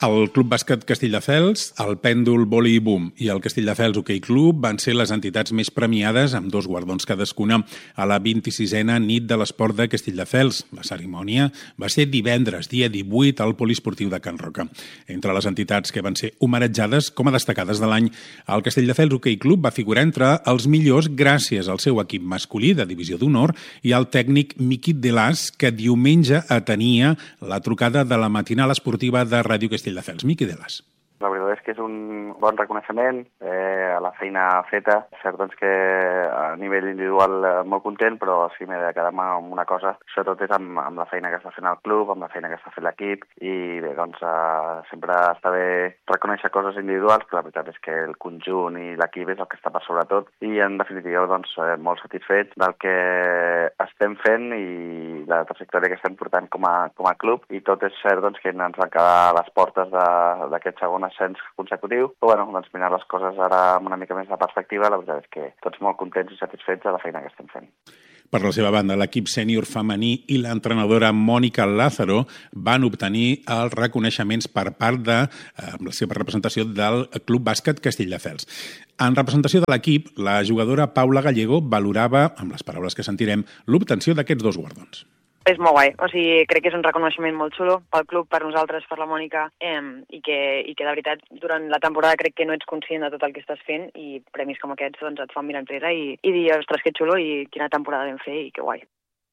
El Club Bàsquet Castelldefels, el Pèndol Voli Boom i el Castelldefels Hoquei Club van ser les entitats més premiades amb 2 guardons cadascuna a la 26a nit de l'esport de Castelldefels. La cerimònia va ser divendres, dia 18, al Poliesportiu de Can Roca. Entre les entitats que van ser homenatjades com a destacades de l'any, el Castelldefels Hoquei Club va figurar entre els millors gràcies al seu equip masculí de divisió d'honor i al tècnic Miqui Delàs, que diumenge atenia la trucada de la matinal esportiva de Ràdio Castelldefels. Miqui Delàs. La veritat és que és un bon reconeixement a la feina feta. És cert doncs, que a nivell individual molt content, però sí m'he de quedar-me amb una cosa. Sobretot és amb la feina que està fent el club, amb la feina que està fent l'equip, i bé, doncs sempre està bé reconèixer coses individuals, però la veritat és que el conjunt i l'equip és el que està per sobre tot, i en definitiva doncs, molt satisfets del que estem fent i la trajectòria que estem portant com a club, i tot és cert doncs, que ens van quedar a les portes d'aquest segon ascens consecutiu, però bueno, doncs mirar les coses ara amb una mica més de perspectiva, la veritat és que tots molt contents i satisfets de la feina que estem fent. Per la seva banda, l'equip sènior femení i l'entrenadora Mònica Lázaro van obtenir els reconeixements per part de la seva representació del Club Bàsquet Castelldefels. En representació de l'equip, la jugadora Paula Gallego valorava, amb les paraules que sentirem, l'obtenció d'aquests 2 guardons. És molt guai, o sigui, crec que és un reconeixement molt xulo pel club, per nosaltres, per la Mònica, i que de veritat durant la temporada crec que no ets conscient de tot el que estàs fent, i premis com aquests doncs, et fan mirar enrere i dir, ostres, que xulo i quina temporada vam fer i que guai.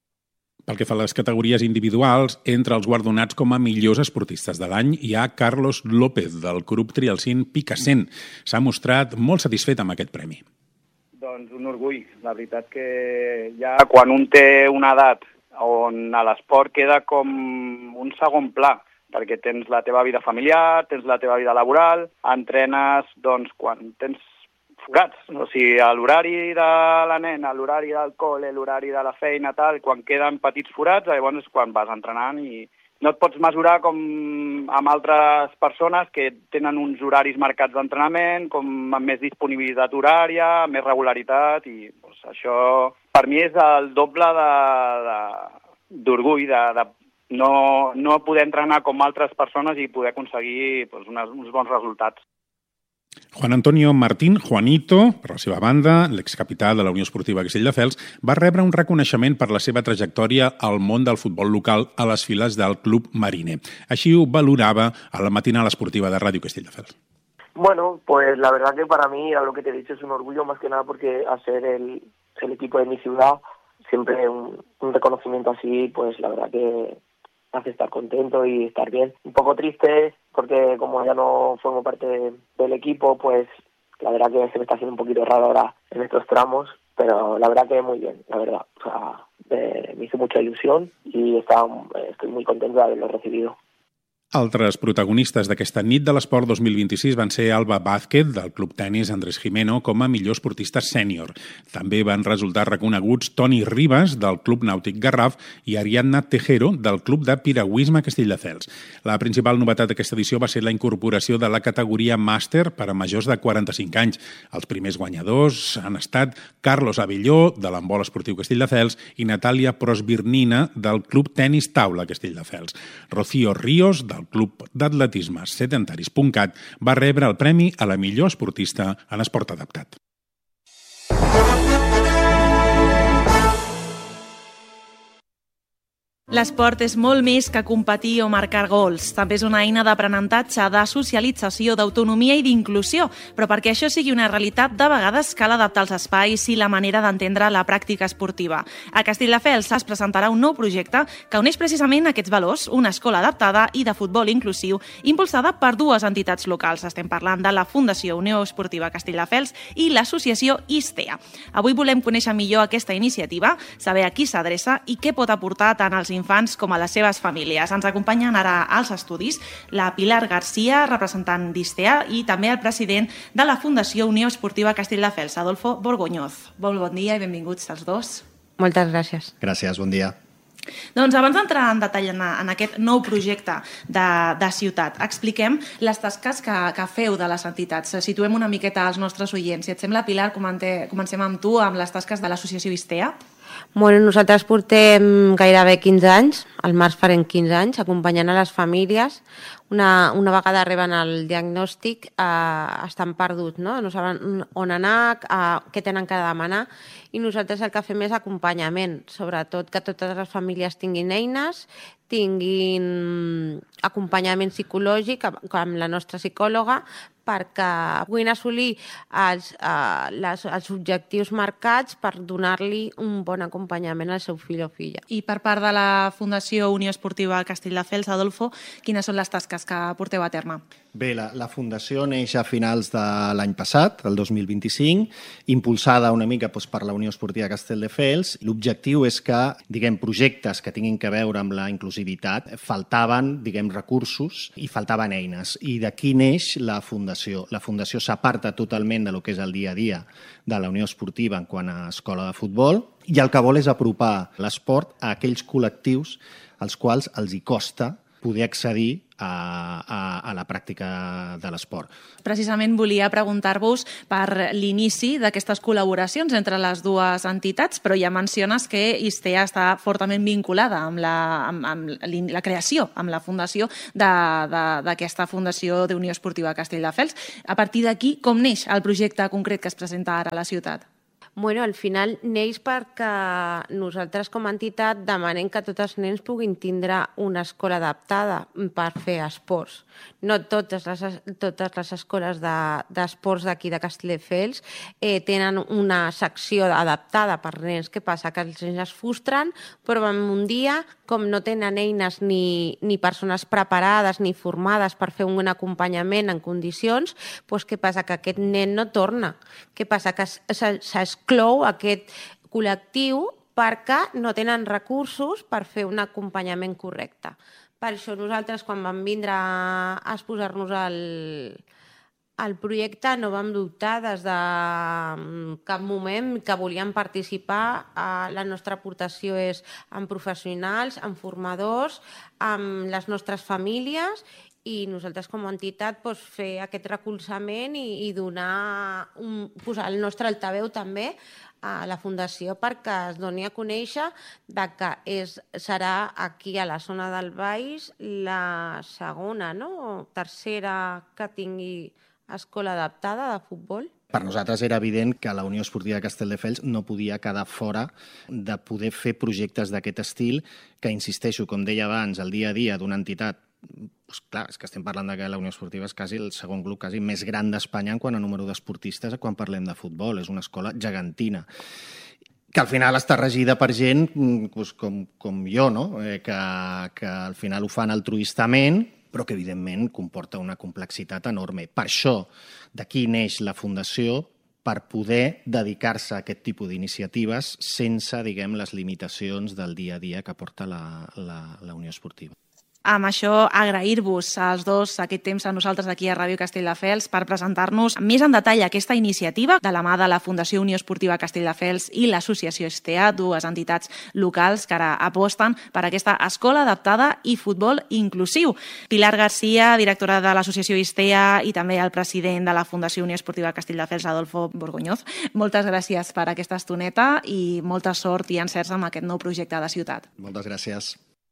Pel que fa a les categories individuals, entre els guardonats com a millors esportistes de l'any hi ha Carlos López, del Club Trialcín Picassent. S'ha mostrat molt satisfet amb aquest premi. Doncs un orgull. La veritat que ja quan un té una edat on a l'esport queda com un segon pla, perquè tens la teva vida familiar, tens la teva vida laboral, entrenes doncs, quan tens forats, o sigui, a l'horari de la nena, a l'horari del col·le, l'horari de la feina, tal, quan queden petits forats, llavors és quan vas entrenant i no et pots mesurar com amb altres persones que tenen uns horaris marcats d'entrenament, com amb més disponibilitat horària, més regularitat, i doncs, això per mi és el doble d'orgull de no poder entrenar com altres persones i poder aconseguir doncs, uns bons resultats. Juan Antonio Martín, Juanito, per la seva banda, l'excapità de la Unió Esportiva Castelldefels, va rebre un reconeixement per la seva trajectòria al món del futbol local a les files del Club Mariner. Així ho valorava a la matinal esportiva de Ràdio Castelldefels. Bueno, pues la verdad que para mí, a lo que te he dicho, es un orgullo más que nada porque al ser el equipo de mi ciudad, siempre un reconocimiento así, pues la verdad que hace estar contento y estar bien. Un poco triste porque como ya no formo parte del equipo, pues la verdad que se me está haciendo un poquito raro ahora en estos tramos, pero la verdad que muy bien, la verdad. O sea, me hizo mucha ilusión y estoy muy contento de haberlo recibido. Altres protagonistes d'aquesta nit de l'esport 2026 van ser Alba Vázquez, del Club Tenis Andrés Jimeno, com a millor esportista sènior. També van resultar reconeguts Toni Ribas, del Club Nàutic Garraf, i Ariadna Tejero, del Club de Piragüisme Castelldefels. La principal novetat d'aquesta edició va ser la incorporació de la categoria màster per a majors de 45 anys. Els primers guanyadors han estat Carlos Avelló, de l'Handbol Esportiu Castelldefels, i Natàlia Prosvirnina, del Club Tenis Taula Castelldefels. Rocío Ríos, del Club d'Atletisme Sedentaris.cat, va rebre el premi a la millor esportista en esport adaptat. L'esport és molt més que competir o marcar gols. També és una eina d'aprenentatge, de socialització, d'autonomia i d'inclusió. Però perquè això sigui una realitat, de vegades cal adaptar els espais i la manera d'entendre la pràctica esportiva. A Castelldefels es presentarà un nou projecte que uneix precisament aquests valors, una escola adaptada i de futbol inclusiu, impulsada per 2 entitats locals. Estem parlant de la Fundació Unió Esportiva Castelldefels i l'associació ISTEA. Avui volem conèixer millor aquesta iniciativa, saber a qui s'adreça i què pot aportar tant als infants com a les seves famílies. Ens acompanyen ara als estudis la Pilar García, representant d'ISTEA, i també el president de la Fundació Unió Esportiva Castelldefels, Adolfo Borgoñoz. Bon dia i benvinguts els dos. Moltes gràcies. Gràcies, bon dia. Doncs abans d'entrar en detall en aquest nou projecte de ciutat, expliquem les tasques que feu de les entitats. Situem una miqueta als nostres oients. Si et sembla, Pilar, comencem amb tu, amb les tasques de l'associació ISTEA. Bueno, nosaltres portem gairebé 15 anys al març farem 15 anys, acompanyant a les famílies. Una vegada reben el diagnòstic, estan perduts, no? No saben on anar, què tenen que demanar, i nosaltres el que fem és acompanyament, sobretot que totes les famílies tinguin eines, tinguin acompanyament psicològic amb la nostra psicòloga, perquè puguin assolir els objectius marcats per donar-li un bon acompanyament al seu fill o filla. I per part de la Fundació Unió Esportiva Castelldefels, Adolfo, quines són les tasques que porteu a terme? Bé, la Fundació neix a finals de l'any passat, el 2025, impulsada una mica per la Unió Esportiva Castelldefels. L'objectiu és que, projectes que tinguin que veure amb la inclusivitat, faltaven, recursos i faltaven eines. I d'aquí neix la Fundació. La Fundació s'aparta totalment de lo que és el dia a dia de la Unió Esportiva en quant a escola de futbol, i el que vol és apropar l'esport a aquells col·lectius als quals els hi costa poder accedir a la pràctica de l'esport. Precisament volia preguntar-vos per l'inici d'aquestes col·laboracions entre les dues entitats, però ja menciones que ISTEA està fortament vinculada amb la creació, amb la fundació d'aquesta Fundació d'Unió Esportiva Castelldefels. A partir d'aquí, com neix el projecte concret que es presenta ara a la ciutat? Bueno, al final neix perquè nosaltres com a entitat demanem que tots els nens puguin tindre una escola adaptada per fer esports. No totes les escoles d'esports d'aquí de Castelldefels tenen una secció adaptada per nens. Què passa? Que els nens es frustren, però en un dia, com no tenen eines ni persones preparades ni formades per fer un acompanyament en condicions, doncs què passa? Que aquest nen no torna. Què passa? Que s'exclou aquest col·lectiu perquè no tenen recursos per fer un acompanyament correcte. Per això nosaltres, quan vam vindre a exposar-nos al projecte, no vam dubtar des de cap moment que volíem participar. La nostra aportació és amb professionals, amb formadors, amb les nostres famílies, i nosaltres com a entitat fer aquest recolzament i posar el nostre altaveu també a la Fundació perquè es doni a conèixer que serà aquí a la zona del Baix la segona o tercera que tingui escola adaptada de futbol. Per nosaltres era evident que la Unió Esportiva de Castelldefels no podia quedar fora de poder fer projectes d'aquest estil que, insisteixo, com deia abans, el dia a dia d'una entitat. Clar, és que estem parlant que la Unió Esportiva és quasi el segon club quasi més gran d'Espanya en quant a número d'esportistes quan parlem de futbol. És una escola gegantina que al final està regida per gent com jo, no? Que al final ho fan altruistament, però que evidentment comporta una complexitat enorme. Per això d'aquí neix la Fundació, per poder dedicar-se a aquest tipus d'iniciatives sense, les limitacions del dia a dia que porta la Unió Esportiva. Amb això, agrair-vos als dos aquest temps a nosaltres aquí a Ràdio Castelldefels per presentar-nos més en detall aquesta iniciativa de la mà de la Fundació Unió Esportiva Castelldefels i l'Associació ISTEA, dues entitats locals que ara aposten per aquesta escola adaptada i futbol inclusiu. Pilar García, directora de l'Associació ISTEA, i també el president de la Fundació Unió Esportiva Castelldefels, Adolfo Borgoñoz. Moltes gràcies per aquesta estoneta i molta sort i encerts amb aquest nou projecte de ciutat. Moltes gràcies.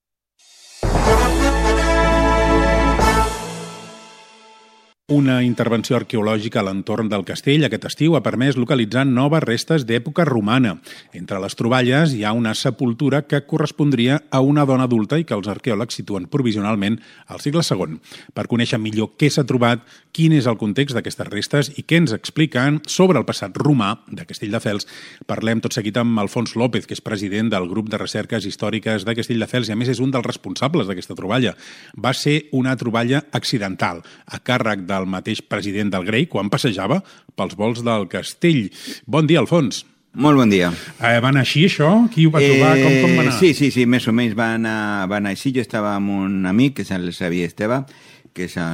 Una intervenció arqueològica a l'entorn del castell aquest estiu ha permès localitzar noves restes d'època romana. Entre les troballes hi ha una sepultura que correspondria a una dona adulta i que els arqueòlegs situen provisionalment al segle II. Per conèixer millor què s'ha trobat, quin és el context d'aquestes restes i què ens expliquen sobre el passat romà de Castelldefels, parlem tot seguit amb Alfons López, que és president del grup de recerques històriques de Castelldefels i a més és un dels responsables d'aquesta troballa. Va ser una troballa accidental, a càrrec del mateix president del Grey quan passejava pels volts del castell. Bon dia, Alfons. Molt bon dia. Va anar així, això? Qui ho va trobar? Com va anar? Sí, més o menys va anar així. Jo estava amb un amic, que és el Xavier Esteve, que és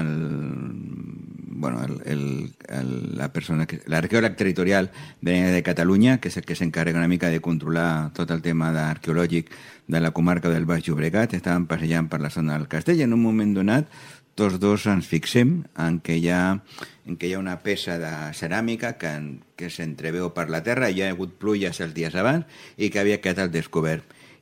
la persona, l'arqueòleg territorial de Catalunya, que és el que s'encarrega una mica de controlar tot el tema arqueològic de la comarca del Baix Llobregat. Estàvem passejant per la zona del castell i en un moment donat tots dos ens fixem en que hi ha una peça de ceràmica que s'entreveu per la terra, hi ha hagut pluges els dies abans i que havia quedat al descobert.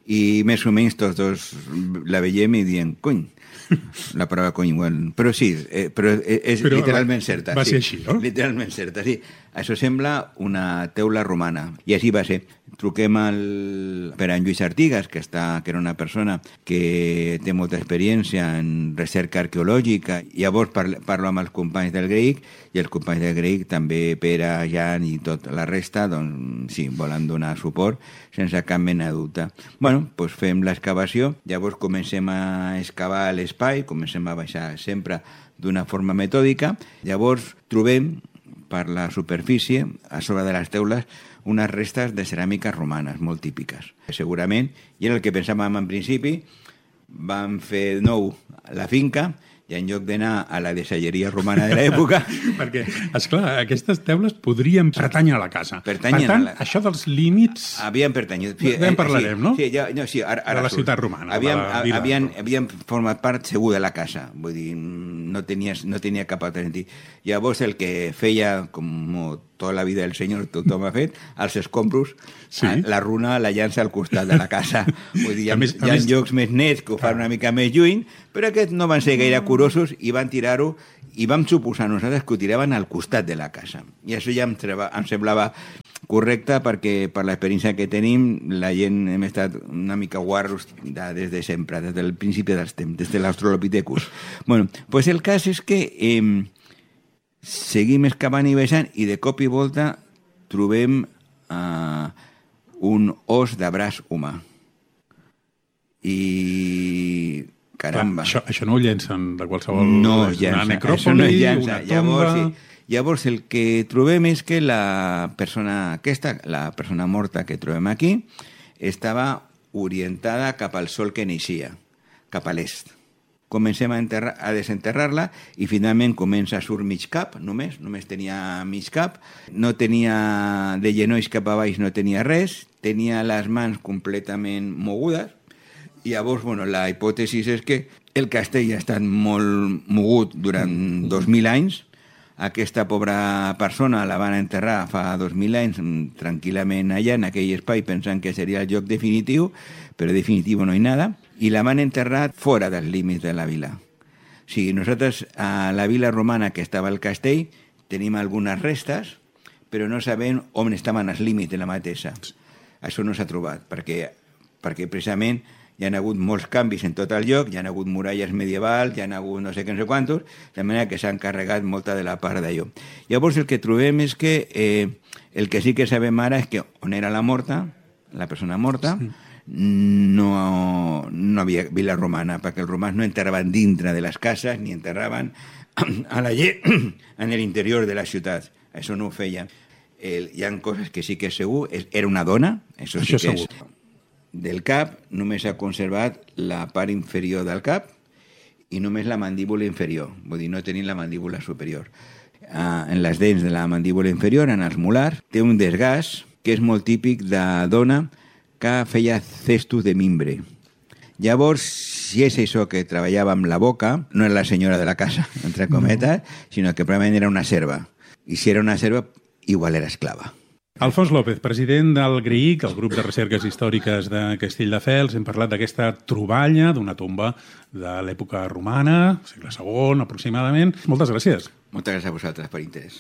i més o menys tots dos la veiem i diem, cony, la paraula cony igual, però sí, però és literalment certa. Va ser així, no? Literalment certa, sí. Això sembla una teula romana, i així va ser. Truquem per en Lluís Artigas, que era una persona que té molta experiència en recerca arqueològica. Llavors parlo amb els companys del GREIC, i els companys del GREIC, també Pere, Jan i tota la resta, doncs sí, volen donar suport sense cap mena de dubte. Bueno, doncs fem l'excavació, llavors comencem a excavar l'espai, comencem a baixar sempre d'una forma metòdica, llavors trobem per la superfície, a sobre de les teules, unes restes de ceràmiques romanes molt típiques. Segurament, i era el que pensàvem en principi, vam fer nou la finca, i en lloc d'anar a la deixalleria romana de l'època... Perquè, esclar, aquestes teules podrien pertànyer a la casa. Per tant, això dels límits... Havien pertanyut... Ja en parlarem, no? Sí, ara de la ciutat romana. Havien format part segur de la casa. Vull dir, no tenia cap altre sentit. Llavors, el que feia, com tota la vida del senyor, tothom ha fet, als escombros, la runa la llança al costat de la casa. Vull dir, hi ha llocs més nets que ho fan una mica més lluny, però aquests no van ser gaire curosos i van tirar-ho, i vam suposar nosaltres que ho tiraven al costat de la casa. I això ja em semblava correcte, perquè per l'experiència que tenim, la gent hem estat una mica guarros des de sempre, des del principi dels temps, des de l'Australopithecus. Bueno, pues el cas és que seguim excavant i baixant, i de cop i volta trobem un os de braç humà. I... caramba. Això no ho llencen de qualsevol... No llença. Una necròpoli, una tomba... Llavors, el que trobem és que la persona aquesta, la persona morta que trobem aquí, estava orientada cap al sol que naixia, cap a l'est. Comencem a desenterrar-la i finalment comença a surt mig cap, només tenia mig cap, no tenia de genolls cap a baix, no tenia res, tenia les mans completament mogudes, i llavors, la hipòtesi és que el castell ha estat molt mogut durant 2.000 anys. Aquesta pobra persona la van enterrar fa 2.000 anys tranquil·lament allà, en aquell espai, pensant que seria el lloc definitiu, però definitiu no hi nada, i la van enterrar fora dels límits de la vila. O sigui, nosaltres a la vila romana que estava al castell tenim algunes restes, però no sabem on estaven els límits de la mateixa. Això no s'ha trobat, perquè precisament hi ha hagut molts canvis en tot el lloc, hi ha hagut muralles medievals, hi ha hagut no sé què, no sé quantos, de manera que s'han carregat molta de la part d'allò. Llavors el que trobem és que el que sí que sabem ara és que on era la persona morta, no havia vila romana, perquè els romans no enterraven dintre de les cases, ni enterraven a la gent en l'interior de la ciutat. Això no ho feien. Hi ha coses que sí que és segur, era una dona, això sí que és segur. Del cap només s'ha conservat la part inferior del cap i només la mandíbula inferior, vull dir, no tenim la mandíbula superior. En les dents de la mandíbula inferior, en els molars, té un desgast que és molt típic de dona que feia cestos de mimbre. Llavors, si és això que treballava amb la boca, no era la senyora de la casa, entre cometes, sinó que probablement era una serva. I si era una serva, igual era esclava. Alfons López, president del GREIC, el grup de recerques històriques de Castelldefels. Hem parlat d'aquesta troballa d'una tomba de l'època romana, segle II aproximadament. Moltes gràcies. Moltes gràcies a vosaltres per interès.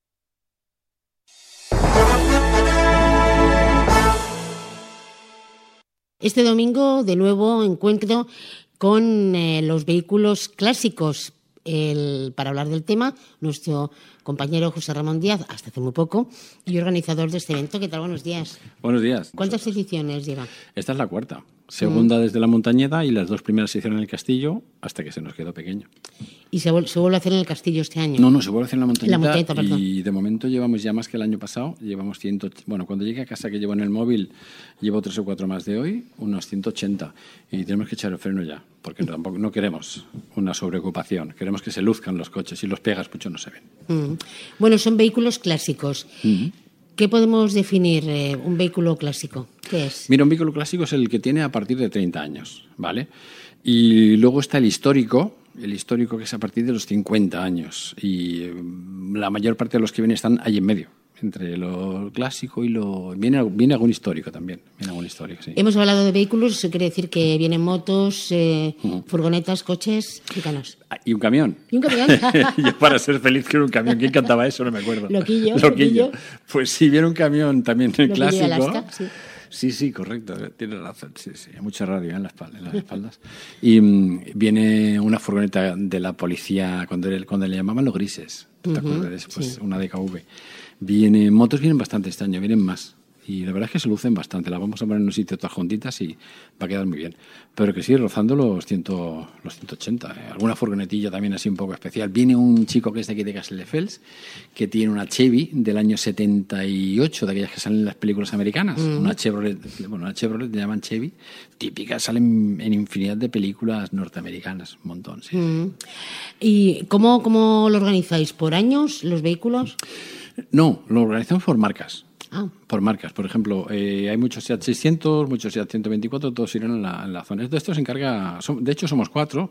Este domingo, de nuevo, encuentro con los vehículos clásicos. Para hablar del tema, nuestro compañero José Ramón Díaz, hasta hace muy poco, y organizador de este evento. ¿Qué tal? Buenos días. Buenos días. ¿Cuántas ediciones lleva? Esta es la cuarta. Segunda desde la Montañeda, y las dos primeras se hicieron en el Castillo hasta que se nos quedó pequeño. ¿Y se vuelve a hacer en el Castillo este año? No, se vuelve a hacer en la Montañeta. Perdón. Y de momento llevamos ya más que el año pasado. Llevamos cuando llegue a casa, que llevo en el móvil, llevo 3 o 4 más de hoy, unos 180. Y tenemos que echar el freno ya, porque tampoco no queremos una sobreocupación. Queremos que se luzcan los coches, y los pegas mucho no se ven. Bueno, son vehículos clásicos. ¿Qué podemos definir un vehículo clásico? ¿Qué es? Mira, un vehículo clásico es el que tiene a partir de 30 años, ¿vale? Y luego está el histórico que es a partir de los 50 años. Y la mayor parte de los que vienen están ahí en medio. entre lo clásico y lo... Viene algún histórico también, sí. Hemos hablado de vehículos, eso quiere decir que vienen motos, furgonetas, coches, explícanos. Y un camión. ¿Y un camión? Yo para ser feliz quiero un camión. ¿Quién cantaba eso? No me acuerdo. Loquillo. Pues sí, viene un camión también clásico. Alaska, sí. Sí, correcto. Tiene razón. Sí. Hay mucha radio en las espaldas. Y viene una furgoneta de la policía cuando le llamaban los grises. ¿Te acuerdas de eso? Pues una DKV. Motos vienen bastante este año, vienen más. Y la verdad es que se lucen bastante. Las vamos a poner en un sitio todas juntitas y va a quedar muy bien. Pero que sigue rozando los 180. Alguna furgonetilla también así un poco especial. Viene un chico que es de aquí de Castelldefels, que tiene una Chevy del año 78, de aquellas que salen en las películas americanas. Una Chevrolet le llaman Chevy, típica, salen en infinidad de películas norteamericanas, un montón, sí. ¿Y cómo lo organizáis? ¿Por años los vehículos? No, lo organizamos por marcas. Por marcas, por ejemplo, hay muchos SEAT 600, muchos SEAT 124, todos irán en la zona. De esto se encarga, de hecho somos 4,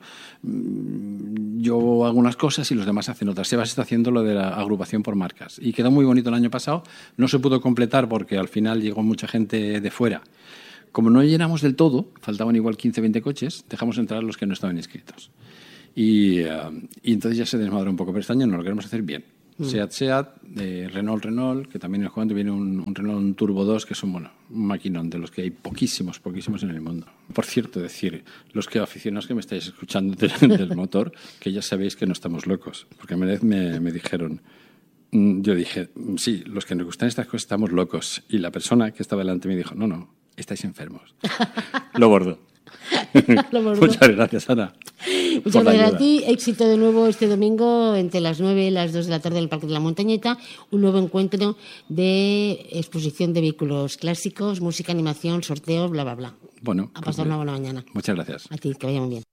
yo hago algunas cosas y los demás hacen otras. Sebas está haciendo lo de la agrupación por marcas y quedó muy bonito el año pasado, no se pudo completar porque al final llegó mucha gente de fuera. Como no llenamos del todo, faltaban igual 15-20 coches, dejamos entrar los que no estaban inscritos. Y entonces ya se desmadró un poco, pero este año no lo queremos hacer bien. SEAT, Renault, que también en el juego viene un Renault un Turbo 2, que son un maquinón, de los que hay poquísimos en el mundo. Por cierto, decir, los aficionados que me estáis escuchando del motor, que ya sabéis que no estamos locos, porque una vez me dijeron, yo dije, sí, los que nos gustan estas cosas estamos locos, y la persona que estaba delante me dijo, no, estáis enfermos. Lo bordo. Muchas gracias, Ana. Muchas gracias a ti. Éxito de nuevo este domingo entre las 9 y las 2 de la tarde en el Parque de la Montañeta. Un nuevo encuentro de exposición de vehículos clásicos, música, animación, sorteos, bla, bla, bla. Bueno, a pasar una buena mañana. Muchas gracias. A ti, que vaya muy bien.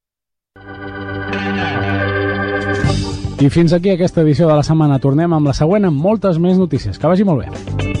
I fins aquí aquesta edició de la setmana. Tornem amb la següent amb moltes més notícies. Que vagi molt bé.